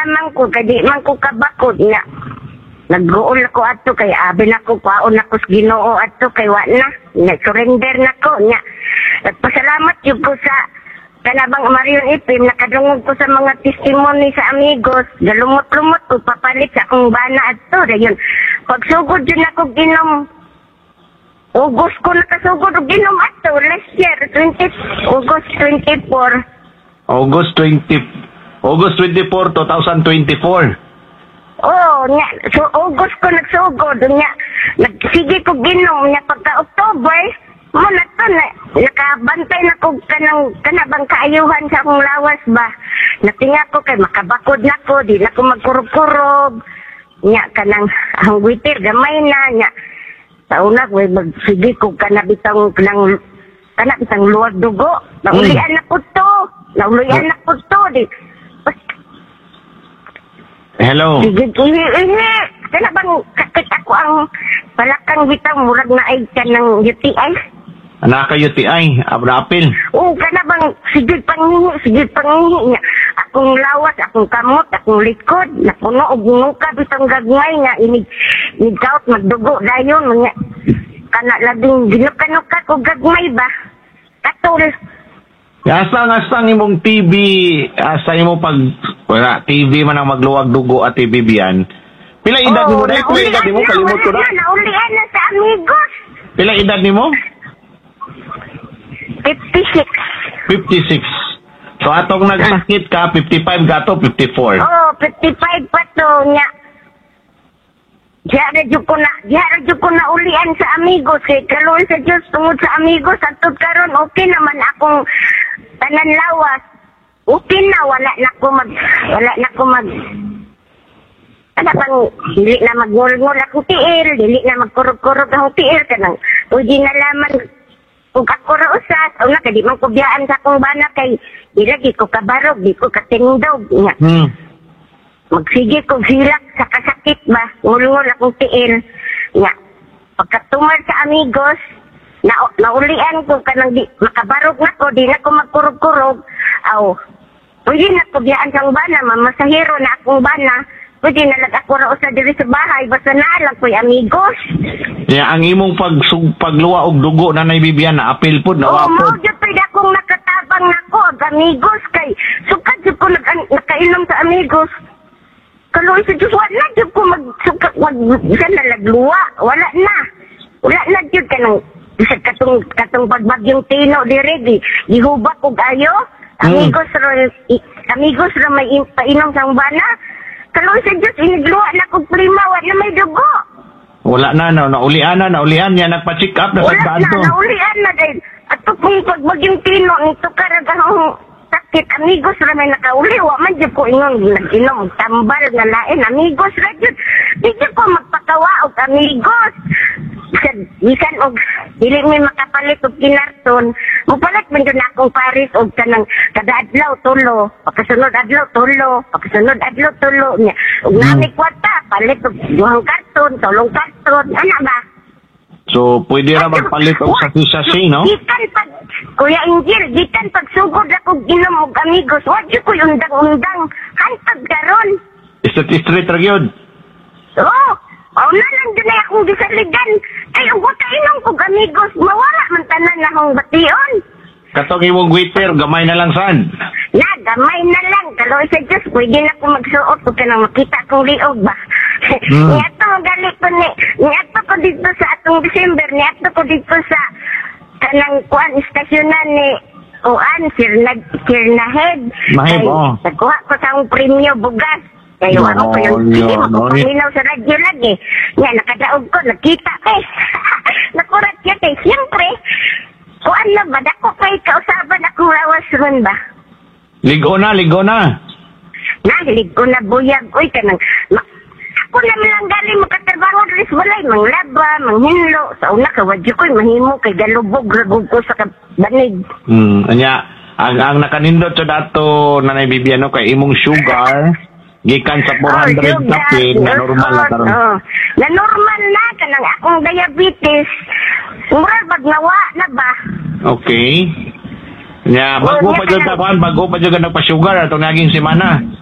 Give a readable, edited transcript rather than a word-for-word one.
man ko, kadi man ko kabakod nga. Nag-goal ako ato kay abi na ko kwaon ako sa Ginoo ato kay wa na surrender na ko nya. Nagpasalamat jud ko sa kanabang Marion FM, nakadungog ko sa mga testimony sa amigos, galumot-lumot ko papalit sa akong bana ato dayon. Pagsugod jud ako ginom August ko nakasugod og ginom ato last year August 24. August 24, 2024. Oh, nya, so August ko nagsugod nya. Nagsige ko ginom nya pagka October, mo na to na nakabantay na ko kanabang kaayuhan sa akong lawas ba. Natinga ko kay makabakod na ko, di na ko magkurog-kurog. Nya kanang ang witir gamay na nya. Sa una ko magsige ko kanabitang kanabitang luwag dugo. Naulian na ko to. Naulian na ko to di. Hello. Sige. Kana bang kakit ako ang palakang bitang murag na ay ka ng UTI? Anak ka UTI, Abrapil. Oo, kana bang sige pangingi niya. Akong lawas, akong kamot, akong likod, napuno og nuka bitang gagmay nga inigkaot magdugo dayon nga. Kana labing ginuka-nuka ko gagmay ba? Katol. Asang imong TV, asa imo pag wala TV man ang magluwag dugo at TV biyan. Pila edad nimo dai? Pila edad nimo kalimot ko na? Naulian na sa amigos. Pila edad nimo? 56. 56. So atong nagsakit ka 55 gato 54. Oh, 55 pa to nya. Diara jud ko na ulian sa amigos kay kalon sa Dios tungod sa amigos atud karon okay naman akong tanan lawas. Okay na wala na ko mag ano bang dili na magngol-ngol akong tiil, dili na magkurog-kurog akong tiil kanang pwede na laman kung ako ra usas o na kadi man ko biyaan sa akong bana kay di lagi ko kabarog, di ko katingdog nga. Magsige ko hilak sa kasakit ba, ngul-ngul akong tiil nga. Pagkatumar sa amigos naulian ko kanang di makabarog na ko, di na ko magkurog-kurog. Aw, pwede na ko biyaan sa bana, mamasahero na akong bana. Pwede na lang ako ra usa diri sa bahay, basta naalang ko'y amigos. Yeah, ang imong pagluwa og dugo na naibibiyan na apil pod na wapod. wapod. Oo, jud pwede akong nakatabang nako og amigos kay sukad jud ko nakainom sa amigos. Kaloy sa Diyos, wala jud ko magsukad, saan nalagluwa, wala na jud ka nang katong pagbagyong tino diri, gihubak og ayo, amigos ra may painom sa bana. Kaloy sa Diyos, inigluwa na kong prima, wala may dugo. Wala na, naulian niya, nagpa-check up na sa Wala na, naulian na dahil. At kung pagbagyong tino, nito karagahong sakit, amigos ra may nakauli, wa man dyan ko ingon, nag-inom, tambal na lain, amigos ra dyan. Di dyan ko magpakawa og amigos. Bisan og dili may makapalit og kinarton, mupalit man dyan akong Paris og kanang kada adlaw tulo, pagkasunod adlaw tulo niya. Og nami kwarta, palit og duhang karton, tulong karton, ana ba? So, pwede ra magpalit og sasi-sasi, no? Kuya Angel, gikan pagsugod ako ginom og amigos, wa jud ko undang-undang, hantag karon. Street ra gyud. Oo. Na lang dyan ay akong gisaligan. Ay, ang buta inom ko amigos, mawala man tanan na akong bation. Katong imong waiter, gamay na lang saan? Na, gamay na lang. Kaloy sa Diyos, pwede na ko magsuot kung ka nang makita kong liog ba. Niyato magalit ko niyato ko dito sa atong December, niyato ko dito sa kanang kuan istasyonan ni Sirnahead. Mahib, nagkuha ko sa akong premyo bugas. Kaya ako ko yung sige, makupaminaw sa radyo lagi. Nga, nakadaog ko, nakita kay. Nakurat niya kay, siyempre, kuan na ba, dako kay kausaban akong lawas ron ba? Ligo na. Nahilig ko na buyag, uy, kanang, ako naman lang galing makatrabaho rin sa balay, manglaba, manghinlo, sa una kawadyo ko'y mahimo kay galubog, ragog ko sa kabanig. Anya, ang nakanindot sa dato na naibibiano kay imong sugar, gikan sa 400 kape na normal na karon. Na normal na kanang akong diabetes. Mura bag nawa na ba? Okay. Bago pa jud nagpa-sugar atong naging semana.